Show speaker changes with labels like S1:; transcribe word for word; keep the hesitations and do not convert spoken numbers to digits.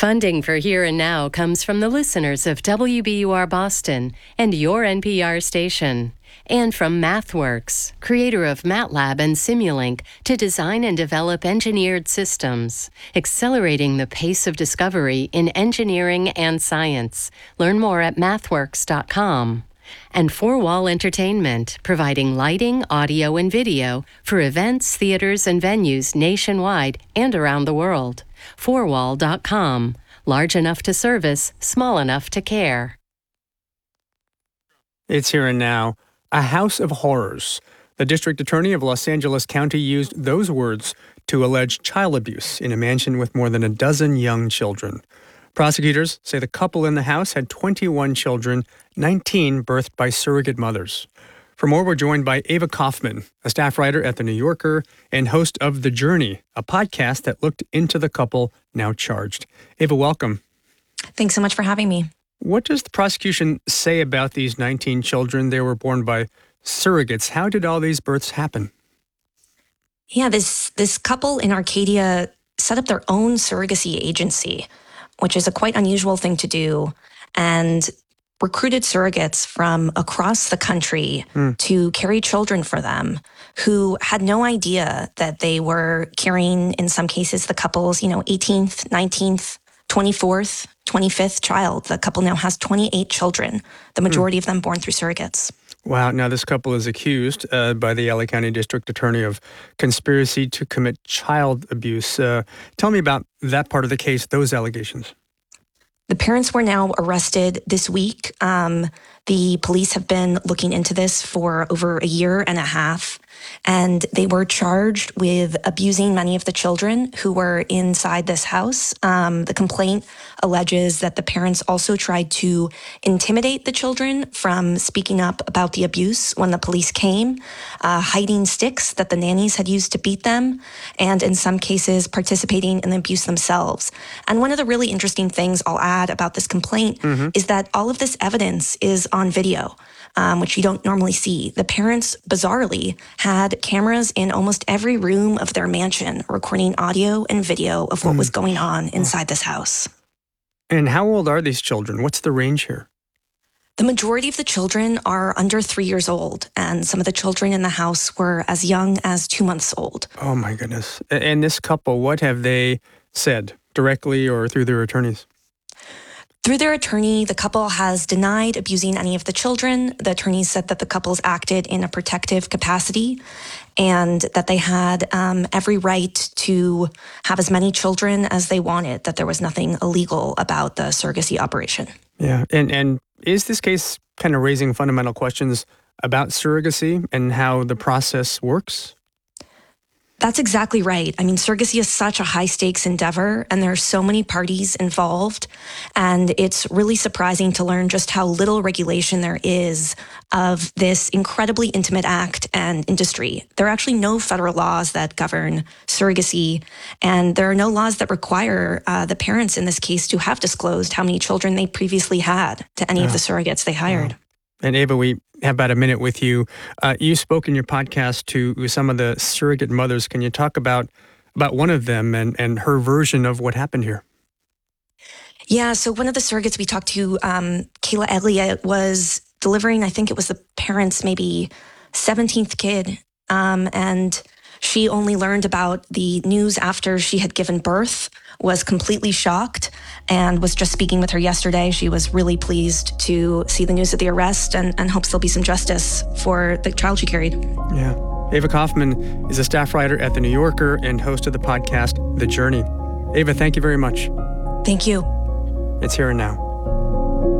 S1: Funding for Here and Now comes from the listeners of W B U R Boston and your N P R station, and from MathWorks, creator of MATLAB and Simulink, to design and develop engineered systems, accelerating the pace of discovery in engineering and science. Learn more at mathworks dot com. And Four Wall Entertainment, providing lighting, audio, and video for events, theaters, and venues nationwide and around the world. four wall dot com. Large enough to service, small enough to care.
S2: It's Here and Now. A house of horrors. The district attorney of Los Angeles County used those words to allege child abuse in a mansion with more than a dozen young children. Prosecutors say the couple in the house had twenty-one children, nineteen birthed by surrogate mothers. For more, we're joined by Ava Kaufman, a staff writer at The New Yorker and host of The Journey, a podcast that looked into the couple now charged. Ava, welcome.
S3: Thanks so much for having me.
S2: What does the prosecution say about these nineteen children? They were born by surrogates. How did all these births happen?
S3: Yeah, this this couple in Arcadia set up their own surrogacy agency, which is a quite unusual thing to do, and recruited surrogates from across the country mm. to carry children for them who had no idea that they were carrying, in some cases, the couple's, you know, eighteenth, nineteenth, twenty-fourth, twenty-fifth child. The couple now has twenty-eight children, the majority mm. of them born through surrogates.
S2: Wow. Now, this couple is accused uh, by the L A County District Attorney of conspiracy to commit child abuse. Uh, tell me about that part of the case, those allegations.
S3: The parents were now arrested this week. Um, the police have been looking into this for over a year and a half, and they were charged with abusing many of the children who were inside this house. Um, the complaint alleges that the parents also tried to intimidate the children from speaking up about the abuse when the police came, uh, hiding sticks that the nannies had used to beat them, and in some cases participating in the abuse themselves. And one of the really interesting things I'll add about this complaint mm-hmm. is that all of this evidence is on video, um, which you don't normally see. The parents, bizarrely, had cameras in almost every room of their mansion recording audio and video of what mm. was going on inside this house.
S2: And how old are these children? What's the range here?
S3: The majority of the children are under three years old, and some of the children in the house were as young as two months old.
S2: Oh, my goodness. And this couple, what have they said, directly or through their attorneys?
S3: Through their attorney, the couple has denied abusing any of the children. The attorney said that the couples acted in a protective capacity and that they had um, every right to have as many children as they wanted, that there was nothing illegal about the surrogacy operation.
S2: Yeah, and, and is this case kind of raising fundamental questions about surrogacy and how the process works?
S3: That's exactly right. I mean, surrogacy is such a high-stakes endeavor, and there are so many parties involved, and it's really surprising to learn just how little regulation there is of this incredibly intimate act and industry. There are actually no federal laws that govern surrogacy, and there are no laws that require uh, the parents in this case to have disclosed how many children they previously had to any yeah. of the surrogates they hired.
S2: Yeah. And Ava, we have about a minute with you. Uh, you spoke in your podcast to some of the surrogate mothers. Can you talk about about one of them and, and her version of what happened here?
S3: Yeah, so one of the surrogates we talked to, um, Kayla Elliott, was delivering, I think it was the parents' maybe seventeenth kid, um, and she only learned about the news after she had given birth, was completely shocked, and was just speaking with her yesterday. She was really pleased to see the news of the arrest and, and hopes there'll be some justice for the child she carried.
S2: Yeah. Ava Kaufman is a staff writer at The New Yorker and host of the podcast, The Journey. Ava, thank you very much.
S3: Thank you.
S2: It's Here and Now.